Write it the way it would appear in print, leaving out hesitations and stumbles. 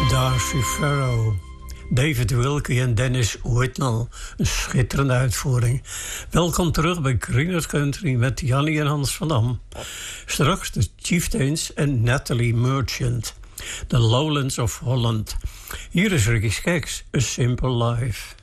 Darcy Farrow, David Wilkie en Dennis Whitnell. Een schitterende uitvoering. Welkom terug bij Greenwood Country met Jannie en Hans van Dam. Straks de Chieftains en Natalie Merchant. The Lowlands of Holland. Hier is Ricky Skaggs, A Simple Life.